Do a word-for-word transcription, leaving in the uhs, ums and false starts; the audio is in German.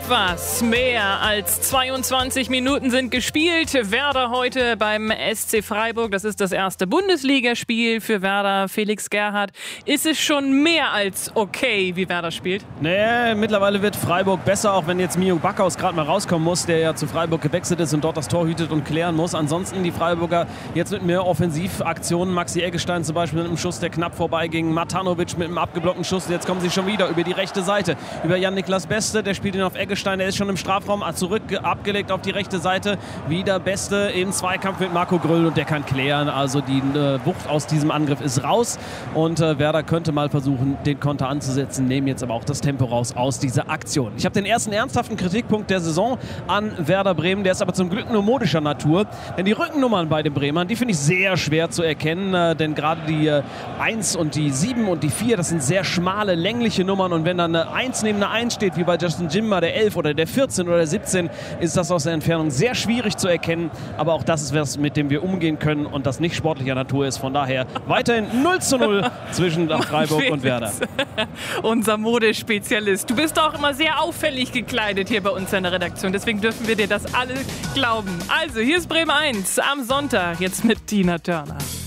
Etwas mehr als zweiundzwanzig Minuten sind gespielt. Werder heute beim S C Freiburg. Das ist das erste Bundesligaspiel für Werder. Felix Gerhardt, ist es schon mehr als okay, wie Werder spielt? Nee, mittlerweile wird Freiburg besser, auch wenn jetzt Mio Backhaus gerade mal rauskommen muss, der ja zu Freiburg gewechselt ist und dort das Tor hütet und klären muss. Ansonsten die Freiburger jetzt mit mehr Offensivaktionen. Maxi Eggestein zum Beispiel mit einem Schuss, der knapp vorbeiging. Matanovic mit einem abgeblockten Schuss. Jetzt kommen sie schon wieder über die rechte Seite. Über Jan-Niklas Beste, der spielt ihn auf Eggestein. Der ist schon im Strafraum zurück, abgelegt auf die rechte Seite. Wieder Beste im Zweikampf mit Marco Grüll und der kann klären. Also die äh, Wucht aus diesem Angriff ist raus. Und äh, Werder könnte mal versuchen, den Konter anzusetzen, nehmen jetzt aber auch das Tempo raus aus dieser Aktion. Ich habe den ersten ernsthaften Kritikpunkt der Saison an Werder Bremen. Der ist aber zum Glück nur modischer Natur. Denn die Rückennummern bei den Bremern, die finde ich sehr schwer zu erkennen. Äh, denn gerade die äh, eins und die sieben und die vier, das sind sehr schmale, längliche Nummern. Und wenn dann eine eins neben einer eins steht, wie bei Justin Jimmer, der elf oder der vierzehn oder der siebzehn, ist das aus der Entfernung sehr schwierig zu erkennen. Aber auch das ist was, mit dem wir umgehen können und das nicht sportlicher Natur ist. Von daher weiterhin null zu null zwischen Freiburg und Werder. Unser Modespezialist. Du bist auch immer sehr auffällig gekleidet hier bei uns in der Redaktion. Deswegen dürfen wir dir das alle glauben. Also, hier ist Bremen eins am Sonntag. Jetzt mit Tina Turner.